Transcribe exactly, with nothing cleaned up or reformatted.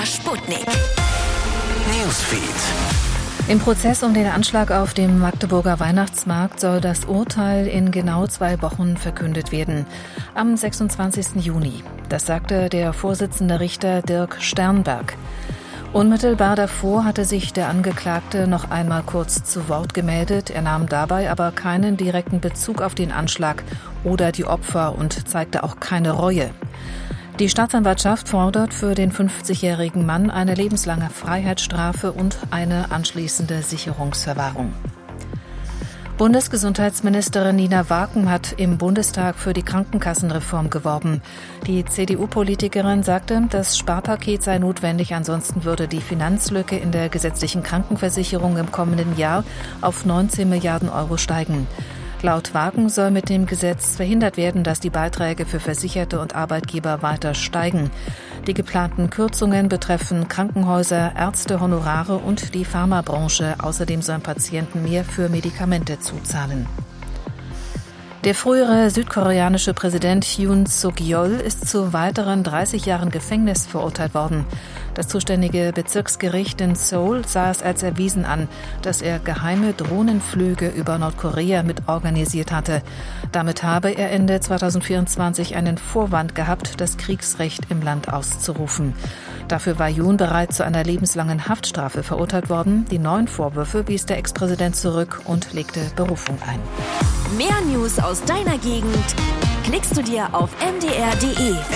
Sputnik Newsfeed. Im Prozess um den Anschlag auf dem Magdeburger Weihnachtsmarkt soll das Urteil in genau zwei Wochen verkündet werden. Am sechsundzwanzigsten Juni. Das sagte der Vorsitzende Richter Dirk Sternberg. Unmittelbar davor hatte sich der Angeklagte noch einmal kurz zu Wort gemeldet. Er nahm dabei aber keinen direkten Bezug auf den Anschlag oder die Opfer und zeigte auch keine Reue. Die Staatsanwaltschaft fordert für den fünfzigjährigen Mann eine lebenslange Freiheitsstrafe und eine anschließende Sicherungsverwahrung. Bundesgesundheitsministerin Nina Waken hat im Bundestag für die Krankenkassenreform geworben. Die C D U-Politikerin sagte, das Sparpaket sei notwendig, ansonsten würde die Finanzlücke in der gesetzlichen Krankenversicherung im kommenden Jahr auf neunzehn Milliarden Euro steigen. Laut Waken soll mit dem Gesetz verhindert werden, dass die Beiträge für Versicherte und Arbeitgeber weiter steigen. Die geplanten Kürzungen betreffen Krankenhäuser, Ärzte, Honorare und die Pharmabranche. Außerdem sollen Patienten mehr für Medikamente zuzahlen. Der frühere südkoreanische Präsident Yoon Suk-yeol ist zu weiteren dreißig Jahren Gefängnis verurteilt worden. Das zuständige Bezirksgericht in Seoul sah es als erwiesen an, dass er geheime Drohnenflüge über Nordkorea mitorganisiert hatte. Damit habe er Ende zweitausendvierundzwanzig einen Vorwand gehabt, das Kriegsrecht im Land auszurufen. Dafür war Yoon bereits zu einer lebenslangen Haftstrafe verurteilt worden. Die neuen Vorwürfe wies der Ex-Präsident zurück und legte Berufung ein. Mehr News aus deiner Gegend klickst du dir auf m d r punkt d e.